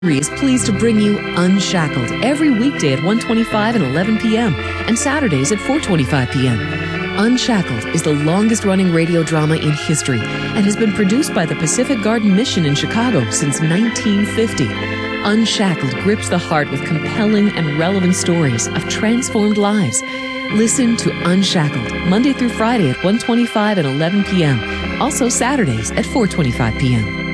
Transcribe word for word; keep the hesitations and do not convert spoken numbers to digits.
is pleased to bring you Unshackled every weekday at one twenty-five and eleven p.m. and Saturdays at four twenty-five p.m. Unshackled is the longest-running radio drama in history and has been produced by the Pacific Garden Mission in Chicago since nineteen fifty. Unshackled grips the heart with compelling and relevant stories of transformed lives. Listen to Unshackled Monday through Friday at one twenty-five and eleven p.m. Also Saturdays at four twenty-five p.m.